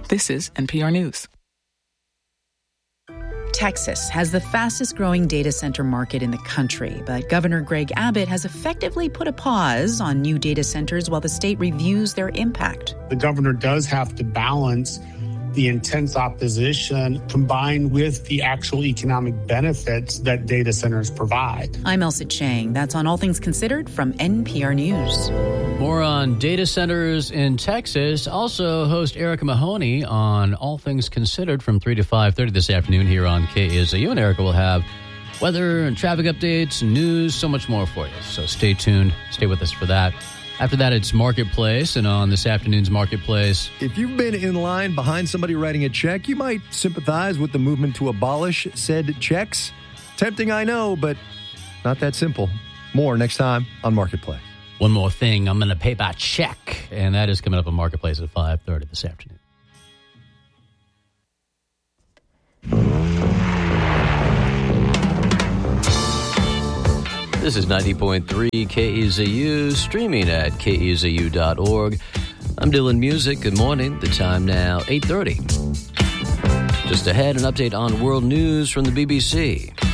This is NPR News. Texas has the fastest growing data center market in the country, but Governor Greg Abbott has effectively put a pause on new data centers while the state reviews their impact. The governor does have to balance the intense opposition combined with the actual economic benefits that data centers provide. I'm Elsa Chang. That's on All Things Considered from NPR News. More on data centers in Texas. Also, host Erica Mahoney on All Things Considered from 3 to 5:30 this afternoon here on KIZU. And Erica will have weather and traffic updates, news, so much more for you. So stay tuned. Stay with us for that. After that, it's Marketplace, and on this afternoon's Marketplace... If you've been in line behind somebody writing a check, you might sympathize with the movement to abolish said checks. Tempting, I know, but not that simple. More next time on Marketplace. One more thing, I'm going to pay by check, and that is coming up on Marketplace at 5:30 this afternoon. This is 90.3 KEZU, streaming at KEZU.org. I'm Dylan Music. Good morning. The time now, 8:30. Just ahead, an update on world news from the BBC.